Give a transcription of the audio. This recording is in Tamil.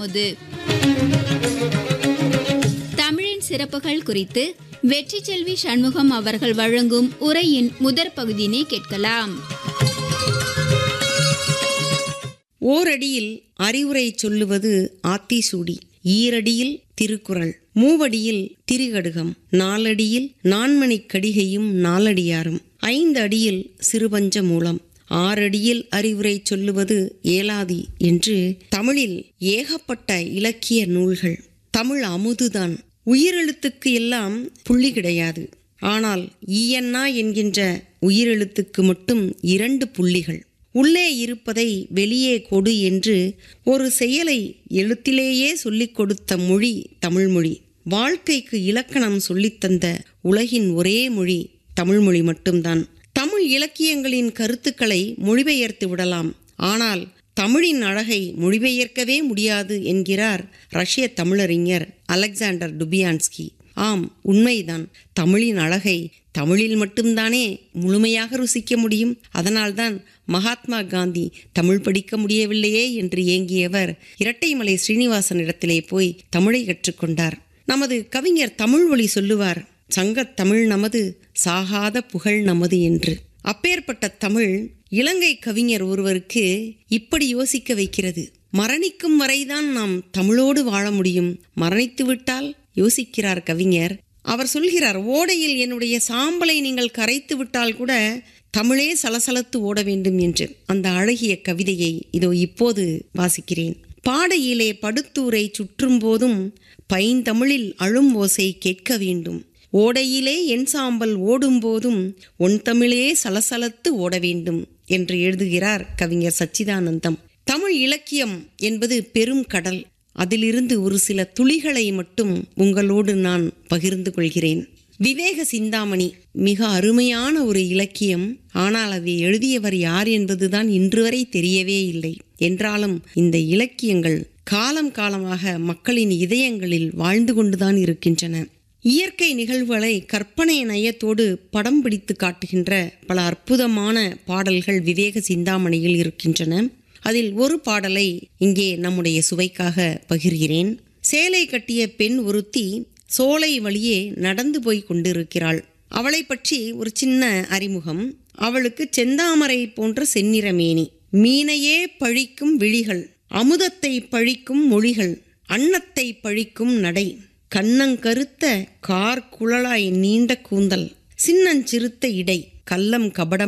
அமுது. தமிழின் சிறப்புகள் குறித்து வெற்றி செல்வி சண்முகம் அவர்கள் வழங்கும் உரையின் முதற் பகுதியினை கேட்கலாம். ஓரடியில் அறிவுரை சொல்லுவது ஆத்திசூடி, ஈரடியில் திருக்குறள், மூவடியில் திரிகடுகம், நாலடியில் நான்மணிக் கடிகையும் நாலடியாரும், 5 அடியில் சிறுபஞ்ச மூலம், 6 அடியில் அறிவுரை சொல்லுவது ஏலாதி என்று தமிழில் ஏகப்பட்ட இலக்கிய நூல்கள். தமிழ் அமுதுதான். உயிரெழுத்துக்கு எல்லாம் புள்ளி கிடையாது. ஆனால் ஈயன்னா என்கின்ற உயிரெழுத்துக்கு மட்டும் 2 புள்ளிகள். உள்ளே இருப்பதை வெளியே கொடு என்று ஒரு செயலை எழுத்திலேயே சொல்லிக் கொடுத்த மொழி தமிழ்மொழி. வாழ்க்கைக்கு இலக்கணம் சொல்லித்தந்த உலகின் ஒரே மொழி தமிழ்மொழி மட்டும்தான். தமிழ் இலக்கியங்களின் கருத்துக்களை மொழிபெயர்த்து விடலாம், ஆனால் தமிழின் அழகை மொழிபெயர்க்கவே முடியாது என்கிறார் ரஷ்ய தமிழறிஞர் அலெக்சாண்டர் டுபியான்ஸ்கி. ஆம், உண்மைதான். தமிழின் அழகை தமிழில் மட்டும்தானே முழுமையாக ருசிக்க முடியும். அதனால்தான் மகாத்மா காந்தி தமிழ் படிக்க முடியவில்லையே என்று ஏங்கியவர் இரட்டைமலை ஸ்ரீனிவாசனிடத்திலே போய் தமிழை கற்றுக்கொண்டார். நமது கவிஞர் தமிழ் ஒலி சொல்லுவார், சங்கத் தமிழ் நமது, சாகாத புகழ் நமது என்று. அப்பேற்பட்ட தமிழ் இலங்கை கவிஞர் ஒருவருக்கு இப்படி யோசிக்க வைக்கிறது. மரணிக்கும் வரைதான் நாம் தமிழோடு வாழ முடியும், மரணித்து விட்டால் யோசிக்கிறார் கவிஞர். அவர் சொல்கிறார், ஓடையில் என்னுடைய சாம்பலை நீங்கள் கரைத்து விட்டால் கூட தமிழே சலசலத்து ஓட வேண்டும் என்று. அந்த அழகிய கவிதையை இதோ இப்போது வாசிக்கிறேன். பாடையிலே படுத்தூரை சுற்றும் போதும் பைந்தமிழில் அழும் ஓசை கேட்க வேண்டும். ஓடையிலே என் சாம்பல் ஓடும் போதும் ஒன் தமிழே சலசலத்து ஓட வேண்டும் என்று எழுதுகிறார் கவிஞர் சச்சிதானந்தம். தமிழ் இலக்கியம் என்பது பெரும் கடல். அதிலிருந்து ஒரு சில துளிகளை மட்டும் உங்களோடு நான் பகிர்ந்து கொள்கிறேன். விவேக சிந்தாமணி மிக அருமையான ஒரு இலக்கியம். ஆனால் அதை எழுதியவர் யார் என்பதுதான் இன்று வரை தெரியவே இல்லை. என்றாலும் இந்த இலக்கியங்கள் காலம் காலமாக மக்களின் இதயங்களில் வாழ்ந்து கொண்டுதான் இருக்கின்றன. இயற்கை நிகழ்வுகளை கற்பனை நயத்தோடு படம் பிடித்து காட்டுகின்ற பல அற்புதமான பாடல்கள் விவேக சிந்தாமணியில் இருக்கின்றன. அதில் ஒரு பாடலை இங்கே நம்முடைய சுவைக்காக பகிர்கிறேன். சேலை கட்டிய பெண் ஒருத்தி சோலை வழியே நடந்து போய் கொண்டிருக்கிறாள். அவளை பற்றி ஒரு சின்ன அறிமுகம். அவளுக்கு செந்தாமரை போன்ற செந்நிற மேனி, மீனையே பழிக்கும் விழிகள், அமுதத்தை பழிக்கும் மொழிகள், அன்னத்தை பழிக்கும் நடை, கன்னங்கருத்த கார் குழலாய் நீண்ட கூந்தல், சின்னஞ்சிறுத்த இடை, கள்ளம் கபடம்